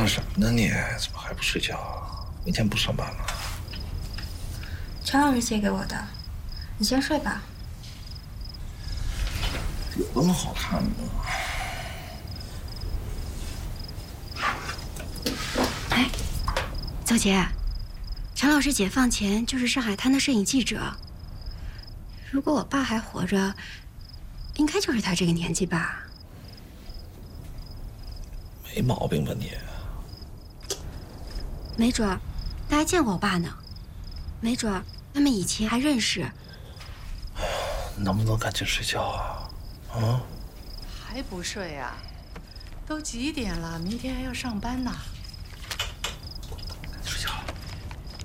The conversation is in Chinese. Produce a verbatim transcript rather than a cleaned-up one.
看什么呢你？怎么还不睡觉啊？明天不上班了？ 陈老师借给我的，你先睡吧。 有那么好看吗？ 哎，邹杰，陈老师解放前就是上海滩的摄影记者。如果我爸还活着，应该就是他这个年纪吧？ 没毛病吧你？ 没准儿他还见过我爸呢，没准儿他们以前还认识。 哎呀，能不能赶紧睡觉啊？啊？ 还不睡啊？都几点了？明天还要上班呢。